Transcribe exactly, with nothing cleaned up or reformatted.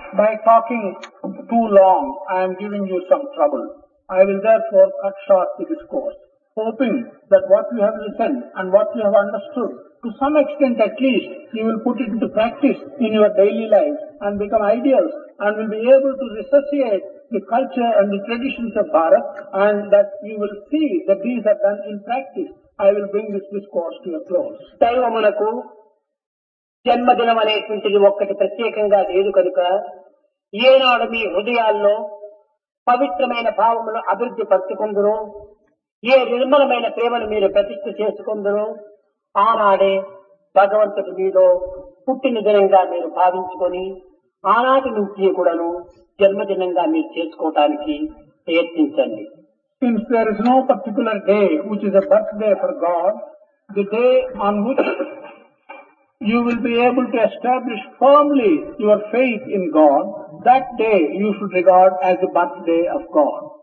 By talking too long, I am giving you some trouble. I will therefore cut short the discourse, hoping that what you have listened and what you have understood, to some extent at least, you will put it into practice in your daily life and become ideals and will be able to resuscitate the culture and the traditions of Bharat, and that you will see that these are done in practice. I will bring this discourse to a close. దైవమునకు జన్మదినం అనేటువంటిది ఒక్కటి ప్రత్యేకంగా లేదు కనుక ఏనాడు మీ హృదయాల్లో పవిత్రమైన భావములు అభివృద్ధి పరుచుకుందరో, ఏ నిర్మలమైన ప్రేమను మీరు ప్రతిష్ఠ చేసుకుందరో ఆనాడే భగవంతుడి మీలో పుట్టిన దినంగా మీరు భావించుకొని ఆనాటి నుంచి కూడాను జన్మదినంగా మీరు చేసుకోవటానికి ప్రయత్నించండి. Since there is no particular day which is a birthday for God, the day on which you will be able to establish firmly your faith in God, that day you should regard as the birthday of God.